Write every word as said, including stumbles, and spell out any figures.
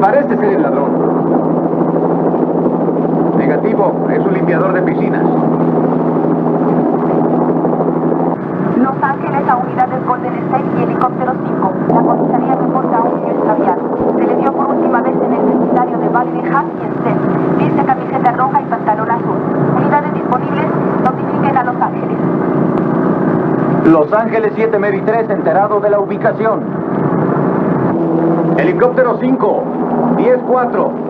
Parece ser el ladrón. Negativo, es un limpiador de piscinas. Los Ángeles a unidades Golden State y helicóptero cinco. La comisaría reporta a un niño extraviado. Se le vio por última vez en el vecindario de Valley Hack y Step. Viste camiseta roja y pantalón azul. Unidades disponibles, notifiquen a Los Ángeles. Los Ángeles siete Mary tres, enterado de la ubicación. Helicóptero cinco, diez cuatro.